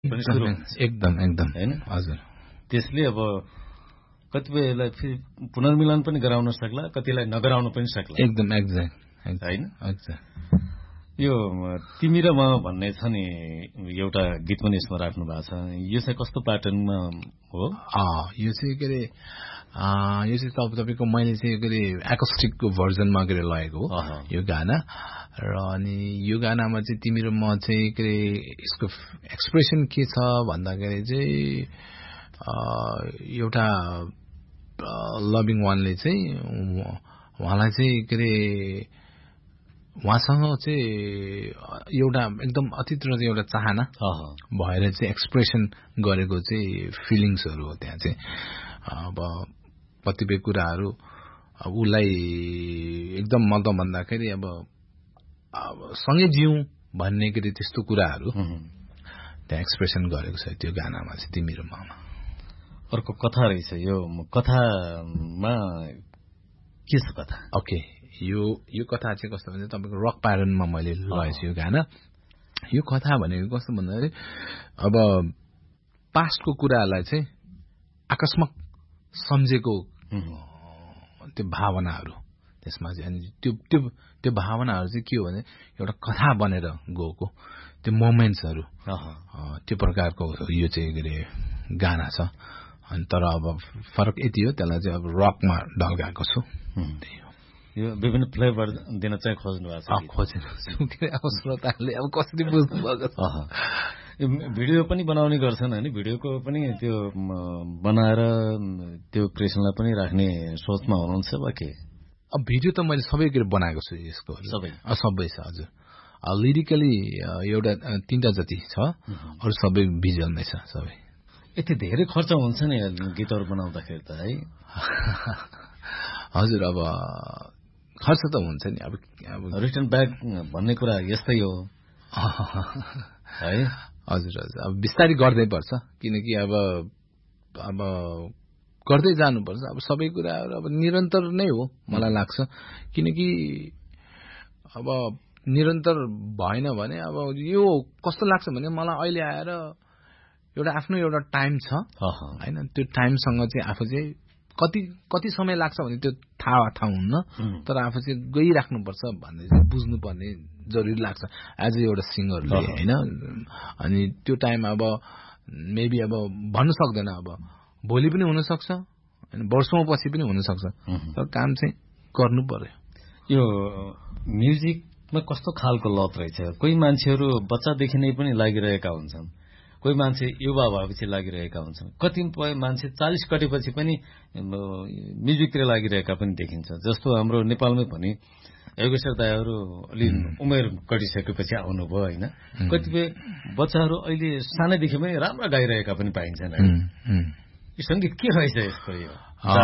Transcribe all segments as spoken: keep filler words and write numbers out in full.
पनि सुरु एकदम एकदम हैन हजुर त्यसले अब कतिपयलाई फेरि पुनर्मिलन पनि गराउन सक्ला कतिलाई नगराउन पनि सक्ला एकदम एक्ज्याक्ट हैन एक्ज्याक्ट यो तिमी र म भन्ने छ नि एउटा गीत पनि यसमा राख्नु भएको छ यो चाहिँ कस्तो प्याटर्नमा हो अ यो चाहिँ के रे यो चाहिँ तपाईको मैले चाहिँ के रे एकोस्टिकको भर्जनमा के रे लगेको हो यो गाना र अनि यो गानामा चाहिँ तिमी र म चाहिँ के रे यसको एक्सप्रेसन के छ भन्दाखेरि चाहिँ एउटा लभिङ वानले चाहिँ उहाँलाई चाहिँ के रे उहाँसँग चाहिँ एउटा एकदम अतिथि एउटा चाहना भएर चाहिँ एक्सप्रेसन गरेको चाहिँ फिलिङ्सहरू हो त्यहाँ चाहिँ अब कतिपय कुराहरू उसलाई एकदम म त भन्दाखेरि अब सँगै जिउँ भन्ने के रे त्यस्तो कुराहरू त्यहाँ एक्सप्रेसन गरेको छ त्यो गानामा चाहिँ तिमी र ममा अर्को कथा रहेछ यो कथामा के छ कथा ओके यो यो कथा चाहिँ कस्तो भने तपाईको रक प्याटर्नमा मैले लगाएछु यो गाना यो कथा भनेको कस्तो भन्दाखेरि अब पास्टको कुराहरूलाई चाहिँ आकस्मिक सम्झेको त्यो भावनाहरू त्यसमा चाहिँ अनि त्यो त्यो त्यो भावनाहरू चाहिँ के हो भने एउटा कथा बनेर गएको त्यो मोमेन्ट्सहरू त्यो प्रकारको यो चाहिँ के अरे गाना छ अनि तर अब फरक यति हो त्यसलाई चाहिँ अब रकमा ढल्काएको छु यो विभिन्न फ्लेभर दिन चाहिँ खोज्नु भएको छ खोज्नु अब श्रोताहरूले अब कसरी बुझ्नु भएको छ यो भिडियो पनि बनाउने गर्छन् हैन भिडियोको पनि त्यो बनाएर त्यो क्रिएसनलाई पनि राख्ने सोचमा हुनुहुन्छ वा के अब भिडियो त मैले सबै के बनाएको छु यसको सबै सबै छ हजुर लिरिकली एउटा तीनटा जति छ अरु सबै भिजुअलमै छ सबै यति धेरै खर्च हुन्छ नि गीतहरु बनाउँदाखेरि त है हजुर अब खर्च त हुन्छ नि अब अब रिटर्न ब्याक भन्ने कुरा यस्तै हो है हजुर हजुर अब बिस्तारै गर्दै पर्छ किनकि अब अब गर्दै जानुपर्छ अब सबै कुराहरु अब निरन्तर नै हो मलाई लाग्छ किनकि अब निरन्तर भएन भने अब यो कस्तो लाग्छ भने मलाई अहिले आएर एउटा आफ्नो एउटा टाइम छ हैन त्यो टाइमसँग चाहिँ आफू चाहिँ कति कति समय लाग्छ भने त्यो थाहा थाहा हुन्न तर आफू चाहिँ गइराख्नुपर्छ भन्ने चाहिँ बुझ्नुपर्ने जरुरी लाग्छ एज एउटा सिंगरले हैन अनि त्यो टाइम अब मेबी अब भन्न सक्दैन अब भोलि पनि हुन सक्छ हैन वर्षौं पछि पनि हुन सक्छ तर काम चाहिँ गर्नु पर्यो यो म्युजिकमा कस्तो खालको लत रहेछ कोही मान्छेहरू बच्चादेखि नै पनि लागिरहेका हुन्छन् कोही मान्छे युवा भएपछि लागिरहेका हुन्छन् कतिपय मान्छे चालीस कटेपछि पनि म्युजिकतिर लागिरहेका पनि देखिन्छ जस्तो हाम्रो नेपालमै पनि योगेश्वर दाइहरू अलि उमेर कटिसकेपछि आउनुभयो हैन कतिपय बच्चाहरू अहिले सानैदेखि पनि राम्रो गाइरहेका पनि पाइन्छन् यो संगीत के रहेछ यसको यो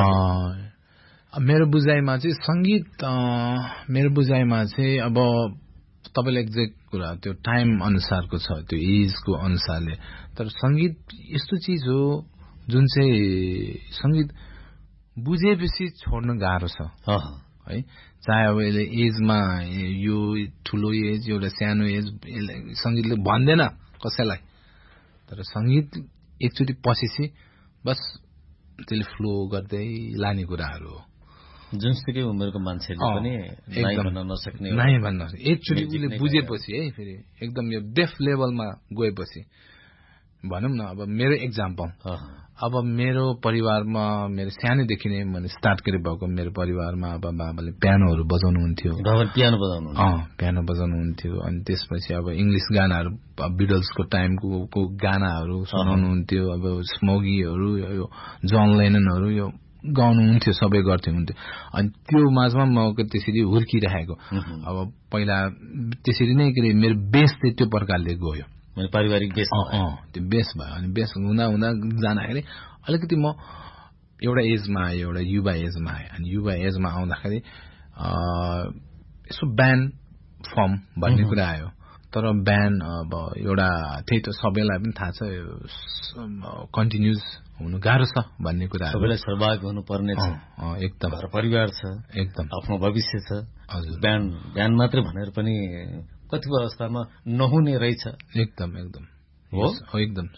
मेरो बुझाइमा चाहिँ संगीत मेरो बुझाइमा चाहिँ अब तपाईले एक्ज्याक्ट कुरा त्यो टाइम अनुसारको छ त्यो एजको अनुसारले तर संगीत यस्तो चीज हो जुन चाहिँ संगीत बुझेपछि छोड्न गाह्रो छ है चाहे अब यसले एजमा यो ठुलो एज एउटा सानो एज संगीतले भन्दैन कसैलाई तर संगीत एकचोटि पसेपछि बस त्यसले फ्लो गर्दै लाने कुराहरू हो जुनसुकै उमेरको मान्छेले पनि नाइ भन्न नसक्ने नाइ भन्न एकचोटि उसले बुझेपछि है फेरि एकदम यो डेफ लेभलमा गएपछि भनौँ न अब मेरो एक्जाम्पल अब मेरो परिवारमा मेरो सानैदेखि नै मैले स्टार्ट गरे भएको मेरो परिवारमा अब बाबाले पियानोहरू बजाउनुहुन्थ्यो पियानो बजाउनु अँ पियानो बजाउनुहुन्थ्यो अनि त्यसपछि अब इङ्ग्लिस गानाहरू बिटल्सको टाइमको गानाहरू सुनाउनुहुन्थ्यो अब स्मोगीहरू यो जन लेननहरू यो गाउनुहुन्थ्यो सबै गर्थे हुन्थ्यो अनि त्यो माझमा म त्यसरी हुर्किरहेको अब पहिला त्यसरी नै के मेरो बेस चाहिँ त्यो प्रकारले गयो मैले पारिवारिक बेस अँ त्यो बेस भयो अनि बेस हुँदा हुँदा जाँदाखेरि अलिकति म एउटा एजमा आएँ एउटा युवा एजमा आएँ अनि युवा एजमा आउँदाखेरि यसो ब्यान्ड फर्म भन्ने कुरा आयो तर ब्यान्ड अब एउटा त्यही त सबैलाई पनि थाहा छ कन्टिन्युस हुनु गाह्रो छ भन्ने कुरा सबैलाई सहभागी हुनुपर्ने छ एकदम घर परिवार छ एकदम आफ्नो भविष्य छ हजुर ब्यान्ड ब्यान्ड मात्रै भनेर पनि कतिपय अवस्थामा नहुने रहेछ एकदम एकदम हो हो एकदम